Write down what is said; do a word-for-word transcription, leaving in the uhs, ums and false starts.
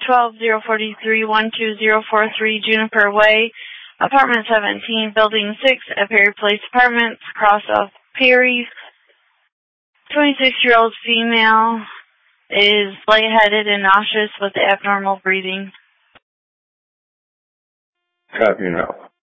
twelve zero forty-three one two zero four three Juniper Way, Apartment seventeen, Building six at Perry Place Apartments, across off Perry. twenty-six-year-old female is lightheaded and nauseous with abnormal breathing. Copy now.